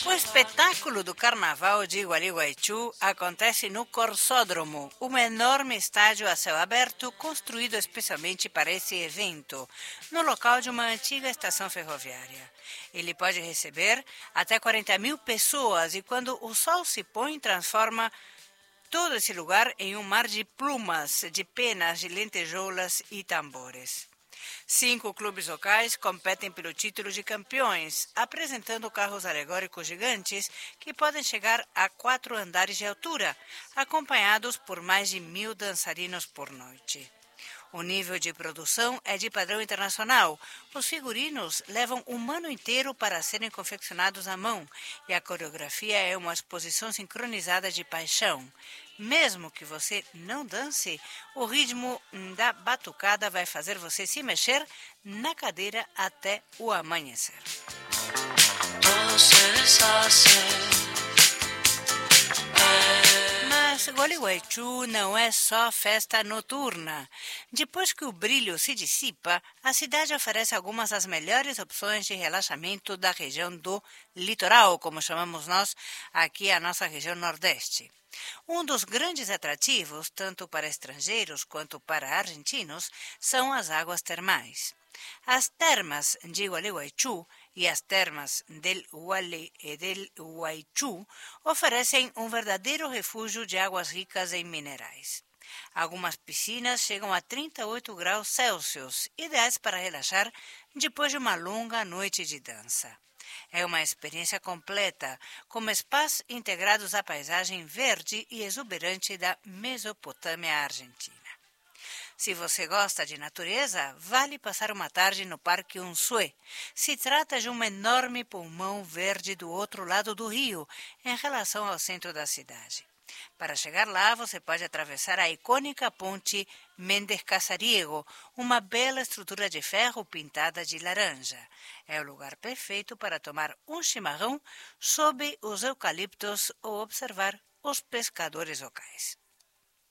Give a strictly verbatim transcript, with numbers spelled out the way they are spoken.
O espetáculo do Carnaval de Iguariguaiçu acontece no Corsódromo, um enorme estádio a céu aberto construído especialmente para esse evento, no local de uma antiga estação ferroviária. Ele pode receber até quarenta mil pessoas e quando o sol se põe transforma todo esse lugar em um mar de plumas, de penas, de lentejoulas e tambores. Cinco clubes locais competem pelo título de campeões, apresentando carros alegóricos gigantes que podem chegar a quatro andares de altura, acompanhados por mais de mil dançarinos por noite. O nível de produção é de padrão internacional. Os figurinos levam um ano inteiro para serem confeccionados à mão e a coreografia é uma exposição sincronizada de paixão. Mesmo que você não dance, o ritmo da batucada vai fazer você se mexer na cadeira até o amanhecer. Mas Gualeguaychú não é só festa noturna. Depois que o brilho se dissipa, a cidade oferece algumas das melhores opções de relaxamento da região do litoral, como chamamos nós aqui a nossa região nordeste. Um dos grandes atrativos, tanto para estrangeiros quanto para argentinos, são as águas termais. As termas de Gualeguaychú e as termas del Guale e del Guaichú oferecem um verdadeiro refúgio de águas ricas em minerais. Algumas piscinas chegam a trinta e oito graus Celsius, ideais para relaxar depois de uma longa noite de dança. É uma experiência completa, com spas integrados à paisagem verde e exuberante da Mesopotâmia argentina. Se você gosta de natureza, vale passar uma tarde no Parque Unsué. Se trata de um enorme pulmão verde do outro lado do rio, em relação ao centro da cidade. Para chegar lá, você pode atravessar a icônica ponte Méndez Casariego, uma bela estrutura de ferro pintada de laranja. É o lugar perfeito para tomar um chimarrão sob os eucaliptos ou observar os pescadores locais.